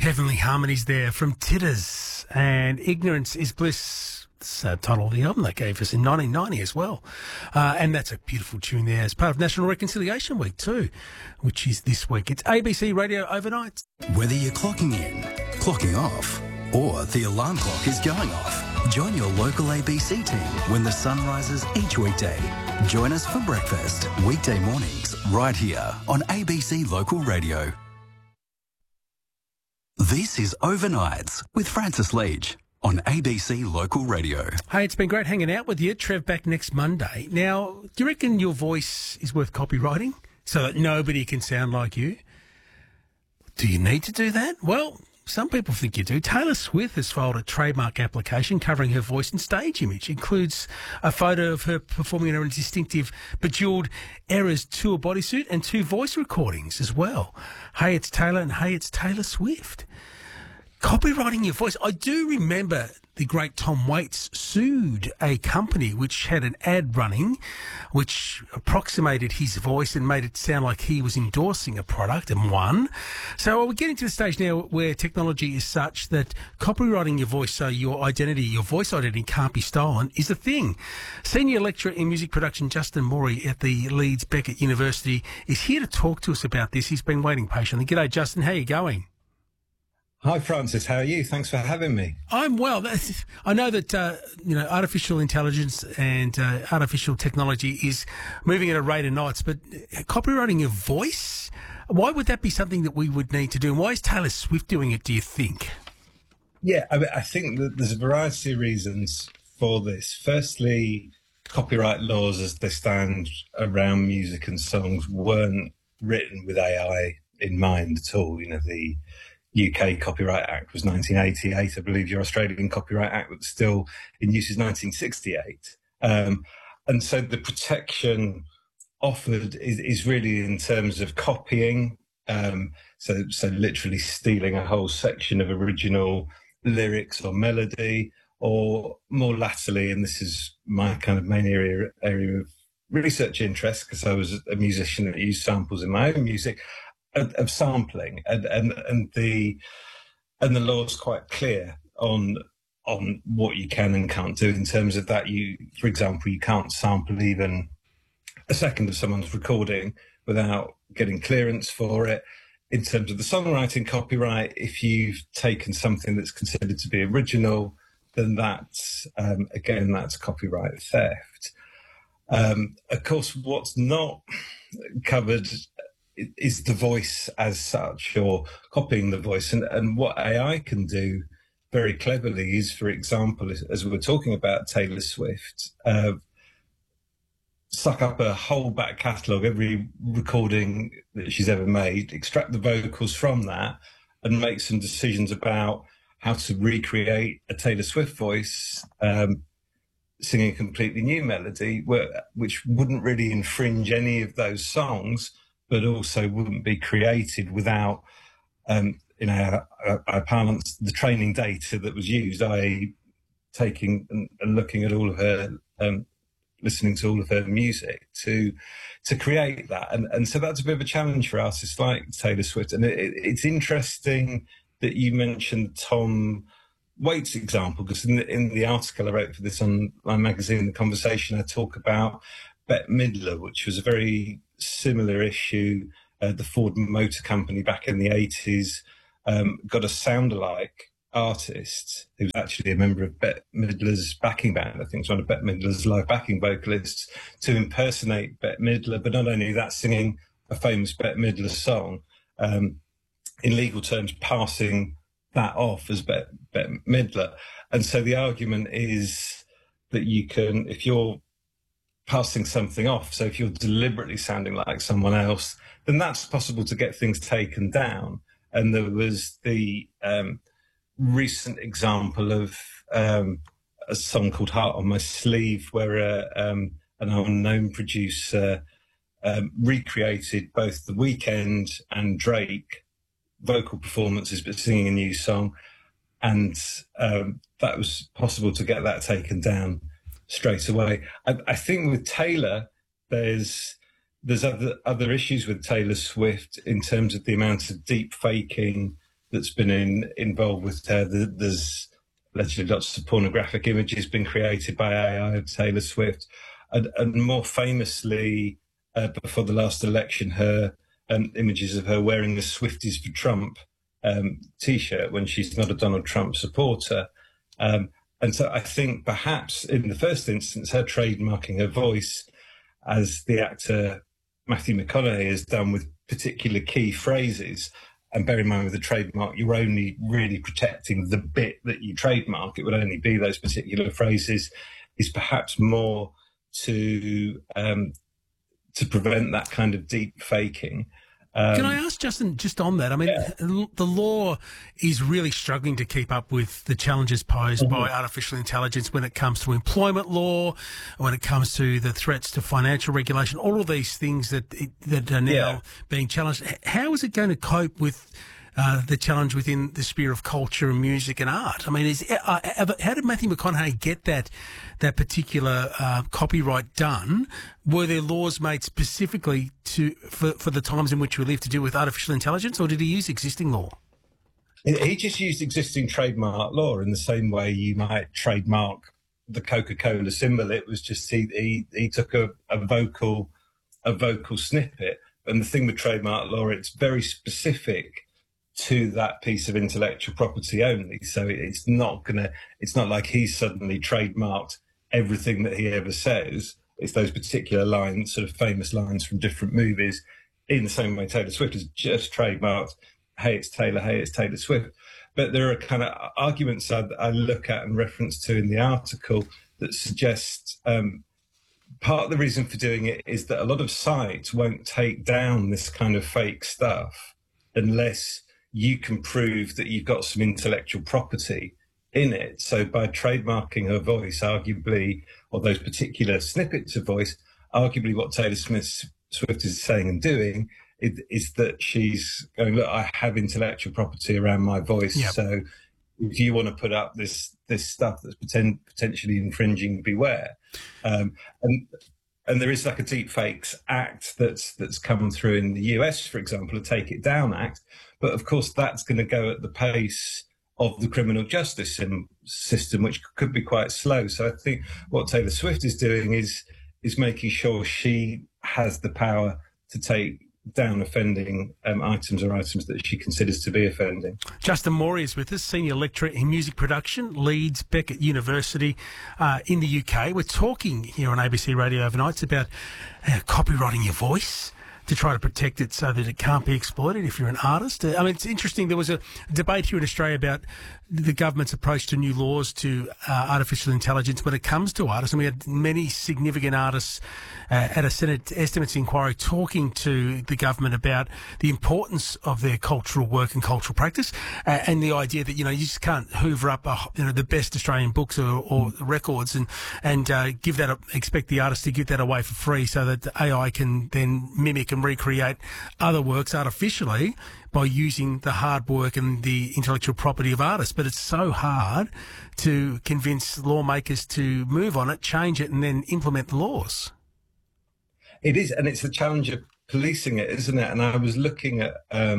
Heavenly Harmonies there from Titters, and Ignorance is Bliss. It's the title of the album they gave us in 1990 as well. And that's a beautiful tune there as part of National Reconciliation Week too, which is this week. It's ABC Radio Overnight. Whether you're clocking in, clocking off, or the alarm clock is going off, join your local ABC team when the sun rises each weekday. Join us for breakfast, weekday mornings, right here on ABC Local Radio. This is Overnights with Francis Leach on ABC Local Radio. Hey, it's been great hanging out with you. Trev back next Monday. Now, do you reckon your voice is worth copywriting so that nobody can sound like you? Do you need to do that? Well, some people think you do. Taylor Swift has filed a trademark application covering her voice and stage image. It includes a photo of her performing in a distinctive Bejeweled Eras tour bodysuit and 2 voice recordings as well. Hey, it's Taylor, and hey, it's Taylor Swift. Copywriting your voice. I do remember the great Tom Waits sued a company which had an ad running which approximated his voice and made it sound like he was endorsing a product, and won. So we're getting to the stage now where technology is such that copywriting your voice so your identity, your voice identity can't be stolen is a thing. Senior lecturer in music production Justin Morey at the Leeds Beckett University is here to talk to us about this. He's been waiting patiently. G'day, Justin. How are you going? Hi, Francis. How are you? Thanks for having me. I'm well. I know that, artificial intelligence and artificial technology is moving at a rate of knots, but copywriting your voice, why would that be something that we would need to do? And why is Taylor Swift doing it, do you think? Yeah, I think that there's a variety of reasons for this. Firstly, copyright laws as they stand around music and songs weren't written with AI in mind at all. You know, the UK Copyright Act was 1988. I believe your Australian Copyright Act was still in use is 1968. And so the protection offered is really in terms of copying. So literally stealing a whole section of original lyrics or melody, or more latterly, and this is my kind of main area of research interest, because I was a musician that used samples in my own music, of sampling, and the law is quite clear on what you can and can't do in terms of that. For example, you can't sample even a second of someone's recording without getting clearance for it. In terms of the songwriting copyright, if you've taken something that's considered to be original, then that's copyright theft. Of course, what's not covered is the voice as such, or copying the voice. And what AI can do very cleverly is, for example, as we were talking about Taylor Swift, suck up a whole back catalogue, every recording that she's ever made, extract the vocals from that, and make some decisions about how to recreate a Taylor Swift voice singing a completely new melody, which wouldn't really infringe any of those songs, but also wouldn't be created without, our parlance, the training data that was used, i.e. taking and looking at all of her, listening to all of her music to create that. And so that's a bit of a challenge for artists like Taylor Swift. And it's interesting that you mentioned Tom Waits' example, because in the article I wrote for this online magazine, The Conversation, I talk about Bette Midler, which was a very similar issue. The Ford Motor Company back in the 80s got a sound-alike artist who was actually a member of Bette Midler's backing band. I think it's one of Bette Midler's live backing vocalists, to impersonate Bette Midler, but not only that, singing a famous Bette Midler song, in legal terms, passing that off as Bette Midler. And so the argument is that you can, if you're passing something off, so if you're deliberately sounding like someone else, then that's possible to get things taken down. And there was the recent example of a song called Heart on My Sleeve, where an unknown producer recreated both The Weeknd and Drake vocal performances but singing a new song, and that was possible to get that taken down straight away. I think with Taylor, there's other issues with Taylor Swift in terms of the amount of deep faking that's been involved with her. There's allegedly lots of pornographic images been created by AI of Taylor Swift, and more famously, before the last election, her images of her wearing the Swifties for Trump T-shirt when she's not a Donald Trump supporter. And so I think perhaps in the first instance, her trademarking her voice, as the actor Matthew McConaughey has done with particular key phrases. And bear in mind, with a trademark, you're only really protecting the bit that you trademark. It would only be those particular phrases, is perhaps more to prevent that kind of deep faking. Can I ask, Justin, just on that? I mean, the law is really struggling to keep up with the challenges posed by artificial intelligence when it comes to employment law, when it comes to the threats to financial regulation, all of these things that are now being challenged. How is it going to cope with the challenge within the sphere of culture and music and art? I mean, how did Matthew McConaughey get that particular copyright done? Were there laws made specifically for the times in which we live to do with artificial intelligence, or did he use existing law? He just used existing trademark law in the same way you might trademark the Coca-Cola symbol. It was just he took a vocal snippet. And the thing with trademark law, it's very specific to that piece of intellectual property only. So it's not like he's suddenly trademarked everything that he ever says. It's those particular lines, sort of famous lines from different movies, in the same way Taylor Swift has just trademarked, hey, it's Taylor Swift. But there are kind of arguments I look at and reference to in the article that suggest part of the reason for doing it is that a lot of sites won't take down this kind of fake stuff unless you can prove that you've got some intellectual property in it. So by trademarking her voice, arguably, or those particular snippets of voice, arguably what Taylor Swift is saying and doing is that she's going, look, I have intellectual property around my voice. Yep. So if you want to put up this stuff that's potentially infringing, beware. And there is like a Deepfakes Act that's come through in the US, for example, a Take It Down Act. But of course, that's going to go at the pace of the criminal justice system, which could be quite slow. So I think what Taylor Swift is doing is making sure she has the power to take down offending items or items that she considers to be offending. Justin Morey is with us, Senior Lecturer in Music Production, Leeds Beckett University in the UK. We're talking here on ABC Radio Overnights about copywriting your voice to try to protect it so that it can't be exploited if you're an artist. I mean, it's interesting. There was a debate here in Australia about the government's approach to new laws to artificial intelligence when it comes to artists. And we had many significant artists at a Senate Estimates inquiry talking to the government about the importance of their cultural work and cultural practice, and the idea that, you just can't hoover up the best Australian books or records and expect the artist to give that away for free so that the AI can then mimic and recreate other works artificially by using the hard work and the intellectual property of artists. But it's so hard to convince lawmakers to move on it, change it, and then implement the laws. It is, and it's the challenge of policing it, isn't it? And I was looking at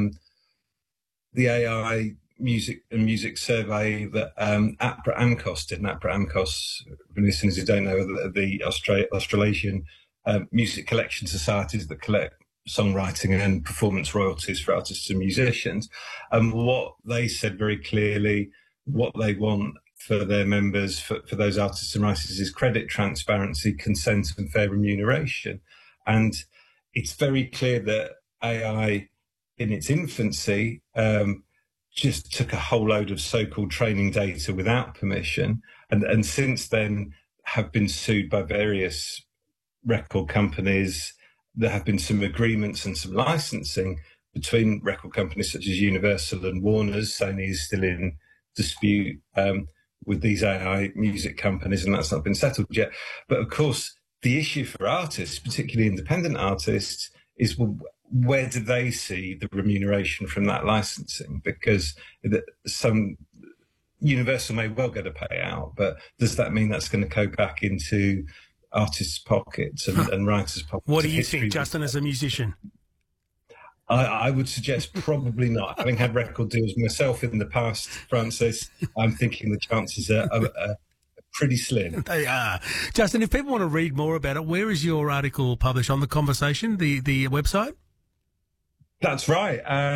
the AI music survey that APRA AMCOS did. And APRA AMCOS, for listeners who don't know, the Australasian music collection societies that collect songwriting and performance royalties for artists and musicians. And what they said very clearly, what they want for their members, for those artists and writers, is credit transparency, consent and fair remuneration. And it's very clear that AI in its infancy just took a whole load of so-called training data without permission, and since then have been sued by various record companies. There have been some agreements and some licensing between record companies such as Universal and Warner's. Sony is still in dispute with these AI music companies, and that's not been settled yet. But of course, the issue for artists, particularly independent artists, is where do they see the remuneration from that licensing? Because some Universal may well get a payout, but does that mean that's going to go back into artists' pockets and writers' pockets? What do you think, Justin, as a musician? I would suggest probably not. Having had record deals myself in the past, Francis, I'm thinking the chances are pretty slim. They are. Justin, if people want to read more about it, where is your article published? On The Conversation, the website? That's right.